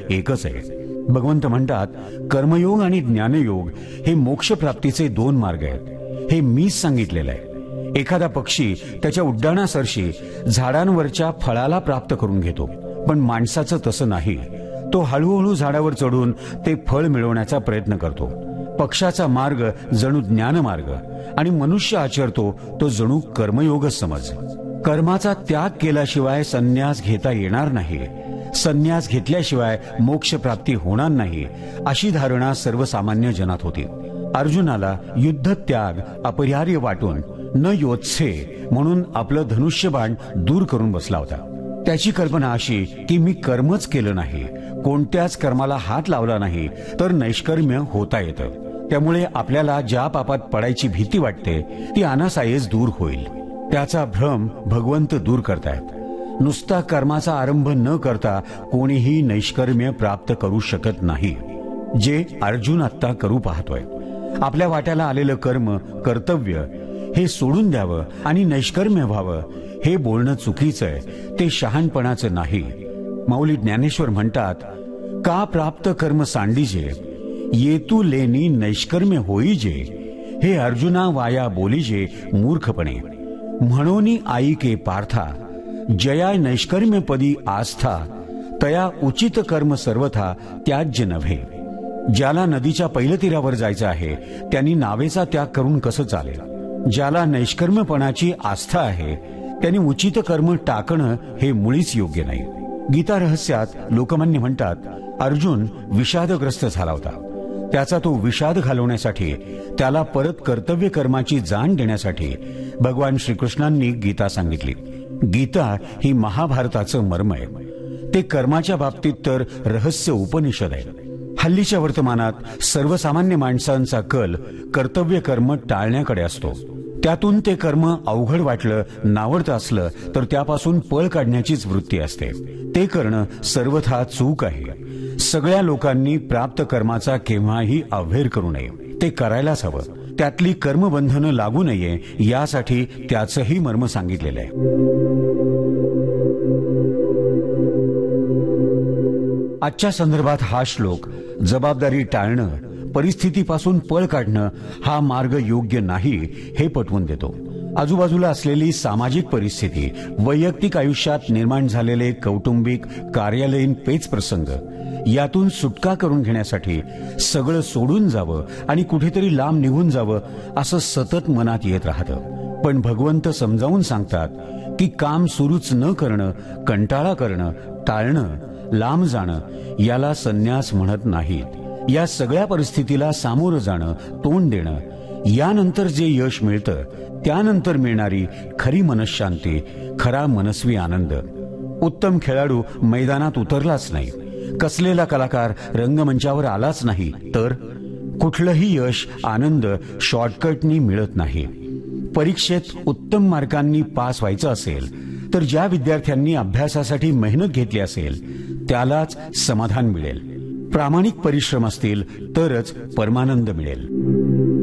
एकच आहे. भगवंत म्हणतात, कर्मयोग आणि ज्ञानयोग हे मोक्षप्राप्तीचे दोन मार्ग आहेत. हे मीच सांगितलेलं आहे. एखादा पक्षी त्याच्या उड्डाणासरशी झाडांवरच्या फळाला प्राप्त करून घेतो, पण माणसाचं तसं नाही. तो हळूहळू झाडावर चढून ते फळ मिळवण्याचा प्रयत्न करतो. पक्षाचा मार्ग जणू ज्ञानमार्ग आणि मनुष्य आचरतो तो जणू कर्मयोगच समज. कर्माचा त्याग केल्याशिवाय संन्यास घेता येणार नाही, संन्यास घेतल्याशिवाय मोक्षप्राप्ती होणार नाही, अशी धारणा सर्वसामान्य जनात होती. अर्जुनाला युद्ध त्याग अपरिहार्य वाटून न योत्से म्हणून आपलं धनुष्यबाण दूर करून बसला होता. त्याची कल्पना अशी की मी कर्मच केलं नाही, कोणत्याच कर्माला हात लावला नाही तर नैष्कर्म्य होता येतं. त्यामुळे आपल्याला ज्या पापात पडायची भीती वाटते ती अनासायेच दूर होईल. त्याचा भ्रम भगवंत दूर करतायत. नुसता कर्माचा आरंभ न करता कोणीही नैष्कर्म्य प्राप्त करू शकत नाही, जे अर्जुन आत्ता करू पाहतोय. आपल्या वाट्याला आलेलं कर्म कर्तव्य हे सोडून द्यावं आणि नैष्कर्म्य व्हावं हे बोलणं चुकीचं आहे, ते शहाणपणाचं नाही. माऊली ज्ञानेश्वर म्हणतात, का प्राप्त कर्म सांडीजे, येतू लेनी नैष्कर्म्य होईजे, हे अर्जुना वाया बोलीजे मूर्खपणे. म्हणोनी आईके पार्था, जया नैष्कर्म्यपदी आस्था, तया उचित कर्म सर्वथा त्याज्य नव्हे. ज्याला नदीच्या पैलतीरावर जायचं आहे त्यांनी नावेचा त्याग करून कसं चालेल. ज्याला नैष्कर्म्यपणाची आस्था आहे त्यांनी उचित कर्म टाकणं हे मुळीच योग्य नाही. गीता रहस्यात लोकमान्य म्हणतात, अर्जुन विषादग्रस्त झाला होता. त्याचा तो विषाद घालवण्यासाठी, त्याला परत कर्तव्य कर्माची जाण देण्यासाठी भगवान श्रीकृष्णांनी गीता सांगितली. गीता ही महाभारताचं मर्म आहे. ते कर्माच्या बाबतीत तर रहस्य उपनिषद आहे. हल्लीच्या वर्तमानात सर्वसामान्य माणसांचा कल कर्तव्य कर्म टाळण्याकडे असतो. त्यातून ते कर्म अवघड वाटलं, नावडतं असलं तर त्यापासून पळ काढण्याचीच वृत्ती असते. ते करणं सर्वथा चूक आहे. सगळ्या लोकांनी प्राप्त कर्माचा केव्हाही अव्हेर करू नये. ते करायलाच हवं. त्यातली कर्मबंधनं लागू नये यासाठी त्याचंही मर्म सांगितलेलं आहे. आजच्या संदर्भात हा श्लोक जबाबदारी टाळणं, परिस्थितीपासून पळ काढणं हा मार्ग योग्य नाही हे पटवून देतो. आजूबाजूला असलेली सामाजिक परिस्थिती, वैयक्तिक आयुष्यात निर्माण झालेले कौटुंबिक कार्यालयीन पेच प्रसंग यातून सुटका करून घेण्यासाठी सगळं सोडून जावं आणि कुठेतरी लांब निघून जावं असं सतत मनात येत राहतं. पण भगवंत समजावून सांगतात की काम सुरूच न करणं, कंटाळा करणं, टाळणं, लांब जाणं याला संन्यास म्हणत नाहीत. या सगळ्या परिस्थितीला सामोरं जाणं, तोंड देणं, यानंतर जे यश मिळतं त्यानंतर मिळणारी खरी मनःशांती, खरा मनस्वी आनंद. उत्तम खेळाडू मैदानात उतरलाच नाही, कसलेला कलाकार रंगमंचावर आलाच नाही तर कुठलंही यश, आनंद शॉर्टकटनी मिळत नाही. परीक्षेत उत्तम मार्कांनी पास व्हायचं असेल तर ज्या विद्यार्थ्यांनी अभ्यासासाठी मेहनत घेतली असेल त्यालाच समाधान मिळेल. प्रामाणिक परिश्रम असतील तरच परमानंद मिळेल.